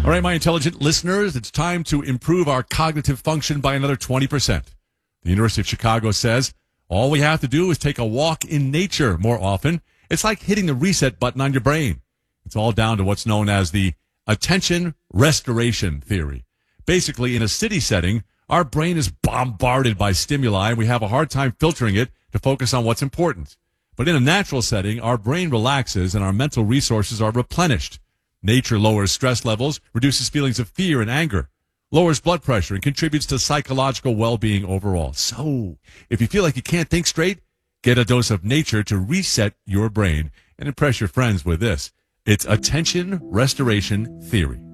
All right, my intelligent listeners, it's time to improve our cognitive function by another 20%. The University of Chicago says all we have to do is take a walk in nature more often. It's like hitting the reset button on your brain. It's all down to what's known as the attention restoration theory. Basically, in a city setting, our brain is bombarded by stimuli, and we have a hard time filtering it to focus on what's important. But in a natural setting, our brain relaxes and our mental resources are replenished. Nature lowers stress levels, reduces feelings of fear and anger, lowers blood pressure, and contributes to psychological well-being overall. So, if you feel like you can't think straight, get a dose of nature to reset your brain and impress your friends with this. It's attention restoration theory.